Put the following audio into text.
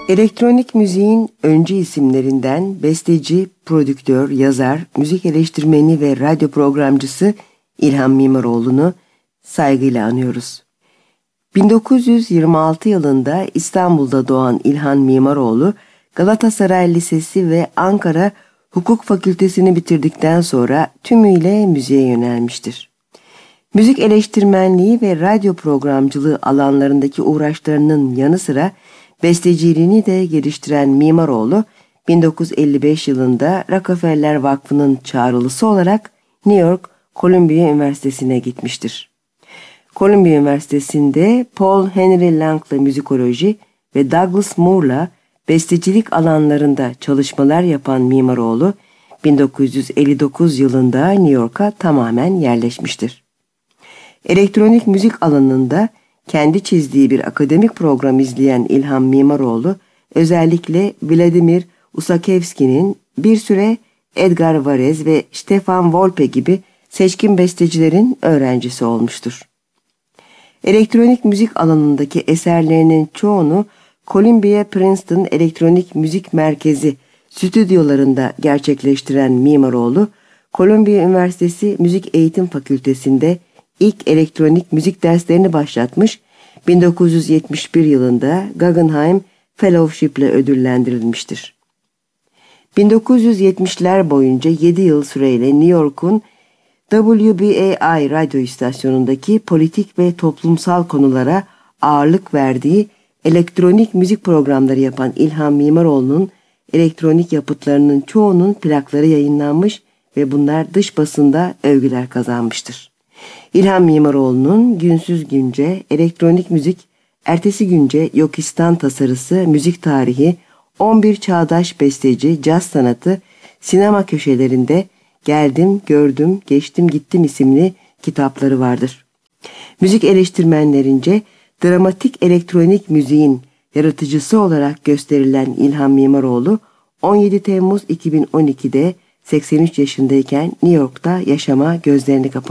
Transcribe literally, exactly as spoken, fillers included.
Elektronik müziğin öncü isimlerinden besteci, prodüktör, yazar, müzik eleştirmeni ve radyo programcısı İlhan Mimaroğlu'nu saygıyla anıyoruz. bin dokuz yüz yirmi altı yılında İstanbul'da doğan İlhan Mimaroğlu, Galatasaray Lisesi ve Ankara Hukuk Fakültesini bitirdikten sonra tümüyle müziğe yönelmiştir. Müzik eleştirmenliği ve radyo programcılığı alanlarındaki uğraşlarının yanı sıra besteciliğini de geliştiren Mimaroğlu, bin dokuz yüz elli beş yılında Rockefeller Vakfı'nın çağrılısı olarak New York Columbia Üniversitesi'ne gitmiştir. Columbia Üniversitesi'nde Paul Henry Lang'la müzikoloji ve Douglas Moore'la bestecilik alanlarında çalışmalar yapan Mimaroğlu, bin dokuz yüz elli dokuz yılında New York'a tamamen yerleşmiştir. Elektronik müzik alanında kendi çizdiği bir akademik program izleyen İlhan Mimaroğlu, özellikle Vladimir Ussachevski'nin, bir süre Edgar Varese ve Stefan Volpe gibi seçkin bestecilerin öğrencisi olmuştur. Elektronik müzik alanındaki eserlerinin çoğunu Columbia Princeton Elektronik Müzik Merkezi stüdyolarında gerçekleştiren Mimaroğlu, Columbia Üniversitesi Müzik Eğitim Fakültesi'nde ilk elektronik müzik derslerini başlatmış, bin dokuz yüz yetmiş bir yılında Guggenheim Fellowship ile ödüllendirilmiştir. bin dokuz yüz yetmişler boyunca yedi yıl süreyle New York'un W B A I radyo istasyonundaki politik ve toplumsal konulara ağırlık verdiği elektronik müzik programları yapan İlhan Mimaroğlu'nun elektronik yapıtlarının çoğunun plakları yayınlanmış ve bunlar dış basında övgüler kazanmıştır. İlhan Mimaroğlu'nun Günsüz Günce, elektronik müzik, ertesi günce Yokistan tasarısı, müzik tarihi, on bir çağdaş besteci, caz sanatı, sinema köşelerinde Geldim, Gördüm, Geçtim, Gittim isimli kitapları vardır. Müzik eleştirmenlerince dramatik elektronik müziğin yaratıcısı olarak gösterilen İlhan Mimaroğlu, on yedi Temmuz iki bin on ikide seksen üç yaşındayken New York'ta yaşama gözlerini kapamıştır.